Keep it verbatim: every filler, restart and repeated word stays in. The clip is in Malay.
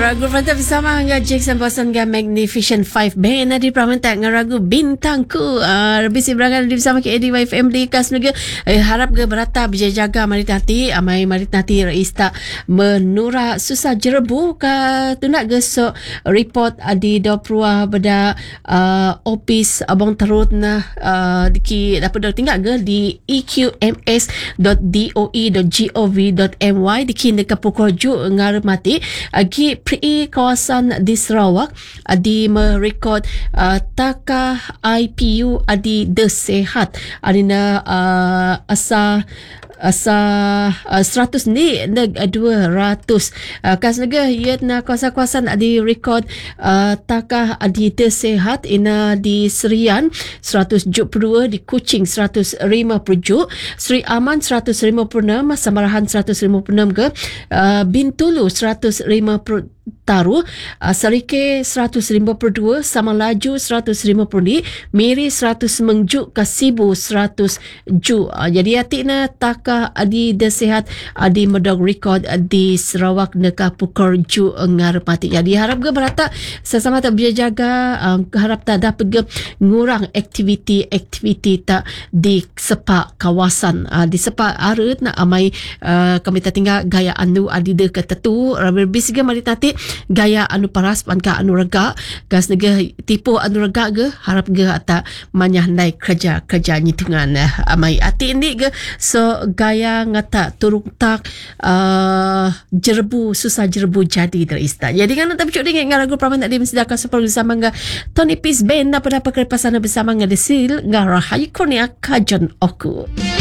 Ngaragu Prantai bersama dengan Jackson Boston dengan Magnificent Five Band di Prantai ngaragu bintangku. Uh, lebih seberangan di bersama K A D Y F M di kas negara. Eh, harap ke berata berjaga mari nanti amai mari nanti reista menura susah jerebu ka tunak ke so report di dopruah beda uh, office abang terut na uh, di dapat dah tinggal ke di e q m s dot d o e dot gov dot m y di kini ke pukul ju ngarmati agi pri kawasan di Sarawak adi merekod uh, taka I P U adi desehat adina uh, asa asa uh, seratus ni neg dua ratus uh, kas negara ia na kawasan-kawasan adi rekod uh, taka adi desehat ina di Serian seratus tujuh puluh dua, di Kuching seratus lima puluh tujuh, Seri Aman seratus lima puluh enam, Samarahan seratus lima puluh enam ke, uh, Bintulu seratus lima puluh Taru, uh, Sarike seratus lima puluh dua, Sama Laju seratus lima puluh, Miri seratus Mengjuk, Kasibu seratus Ju. Uh, jadi atikna taka adi desehat adi medog rekod di Sarawak neka pukul ju ngarepati. Jadi harap ke berata sesama tak berjaga, uh, harap tak dapat ke ngurang aktiviti-aktiviti tak di sepak kawasan. Uh, di sepak arit nak amai uh, kami tak tinggal gaya anu adi de ketetu lebih juga mari nanti gaya anu paras panka anu rega gas negara tipu anu rega ke harap ge ata manyah naik kerja kerja nyitungan amai ati ini ke so gaya ngata turung tak uh, jerbu susah jerbu jadi terista. Jadi kan tapi cuk dengan lagu praman tadi mesti bersama dengan Tony Peace Band apa dapat kerepasan bersama dengan Desil ngarahay ko ni akajon oku.